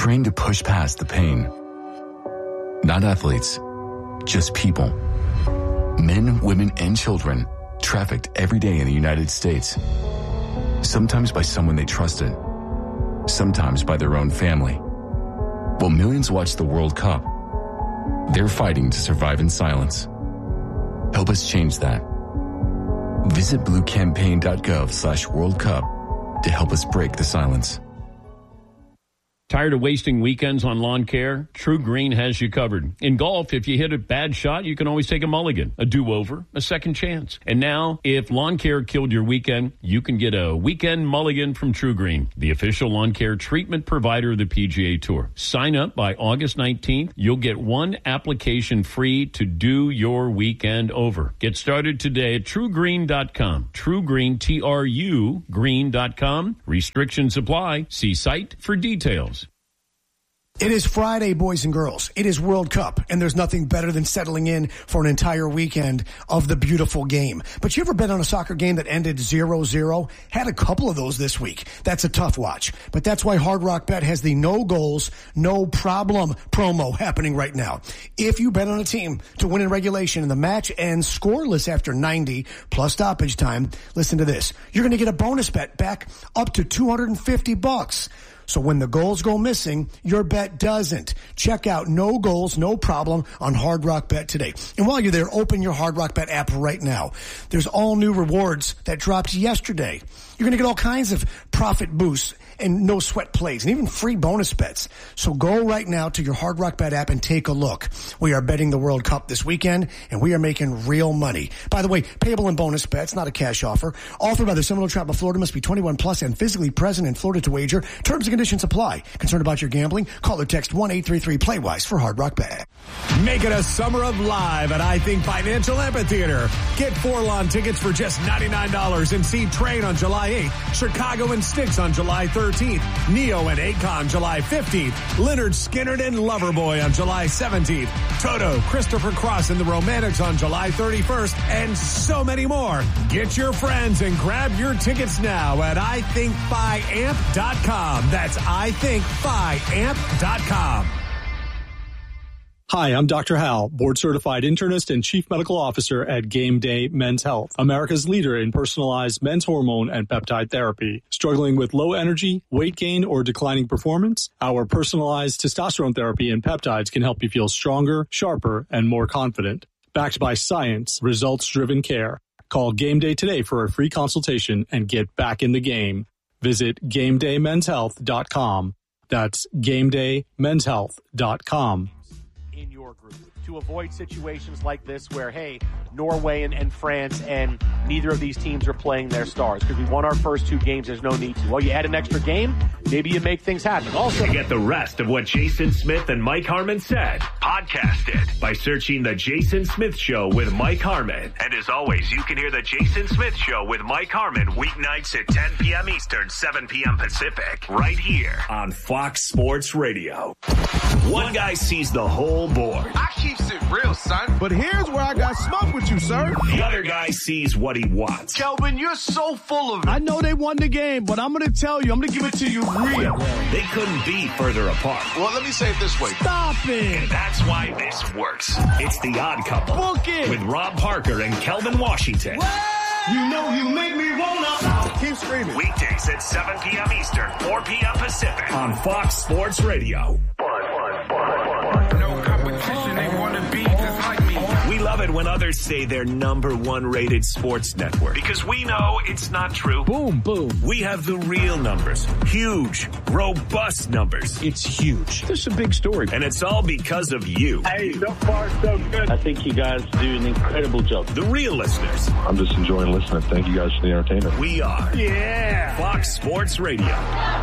trained to push past the pain. Not athletes, just people. Men, women, and children trafficked every day in the United States. Sometimes by someone they trusted, sometimes by their own family. While millions watch the World Cup, they're fighting to survive in silence. Help us change that. Visit bluecampaign.gov/World Cup to help us break the silence. Tired of wasting weekends on lawn care? True Green has you covered. In golf, if you hit a bad shot, you can always take a mulligan, a do-over, a second chance. And now, if lawn care killed your weekend, you can get a weekend mulligan from True Green, the official lawn care treatment provider of the PGA Tour. Sign up by August 19th. You'll get one application free to do your weekend over. Get started today at TrueGreen.com. True Green, TRU, green.com. Restrictions apply. See site for details. It is Friday, boys and girls. It is World Cup, and there's nothing better than settling in for an entire weekend of the beautiful game. But you ever been on a soccer game that ended 0-0? Had a couple of those this week. That's a tough watch. But that's why Hard Rock Bet has the no goals, no problem promo happening right now. If you bet on a team to win in regulation and the match ends scoreless after 90 plus stoppage time, listen to this. You're going to get a bonus bet back up to $250. So when the goals go missing, your bet doesn't. Check out No Goals, No Problem on Hard Rock Bet today. And while you're there, open your Hard Rock Bet app right now. There's all new rewards that dropped yesterday. You're going to get all kinds of profit boosts and no sweat plays and even free bonus bets. So go right now to your Hard Rock Bet app and take a look. We are betting the World Cup this weekend, and we are making real money. By the way, payable in bonus bets, not a cash offer. Offered by the Seminole Tribe of Florida, must be 21 plus and physically present in Florida to wager. Terms and conditions apply. Concerned about your gambling? Call or text 1-833-PLAY-WISE for Hard Rock Bet. Make it a summer of live at I Think Financial Amphitheater. Get 4 lawn tickets for just $99 and see Train on July 8th, Chicago and Styx on July 13th, Neo and Akon July 15th, Leonard Skinner and Loverboy on July 17th, Toto, Christopher Cross and the Romantics on July 31st, and so many more. Get your friends and grab your tickets now at ithinkfiamp.com. That's ithinkfiamp.com. Hi, I'm Dr. Hal, board-certified internist and chief medical officer at Game Day Men's Health, America's leader in personalized men's hormone and peptide therapy. Struggling with low energy, weight gain, or declining performance? Our personalized testosterone therapy and peptides can help you feel stronger, sharper, and more confident. Backed by science, results-driven care. Call Game Day today for a free consultation and get back in the game. Visit GameDayMen'sHealth.com. That's GameDayMen'sHealth.com. In your group to avoid situations like this where, hey, Norway and France and neither of these teams are playing their stars because we won our first 2 games. There's no need to. Well, you add an extra game, maybe you make things happen. Also, to get the rest of what Jason Smith and Mike Harmon said, podcast it by searching The Jason Smith Show with Mike Harmon. And as always, you can hear The Jason Smith Show with Mike Harmon weeknights at 10 p.m. Eastern, 7 p.m. Pacific, right here on Fox Sports Radio. One guy sees the whole board. I keeps it real, son. But here's where I got smoked with you, sir. The other guy sees what he wants. Kelvin, you're so full of it. I know they won the game, but I'm going to tell you, I'm going to give it to you real. They couldn't be further apart. Well, let me say it this way. Stop it. And that's why this works. It's The Odd Couple. Book it. With Rob Parker and Kelvin Washington. You know you make me wanna. Keep screaming. Weekdays at 7 p.m. Eastern, 4 p.m. Pacific on Fox Sports Radio. No competition, they wanna be just like me. We love it when others say they're #1 rated sports network because we know it's not true. Boom, boom. We have the real numbers. Huge, robust numbers. It's huge. This is a big story. And it's all because of you. Hey, so far so good. I think you guys do an incredible job. The real listeners. I'm just enjoying listening. Thank you guys for the entertainment. We are. Yeah. Fox Sports Radio.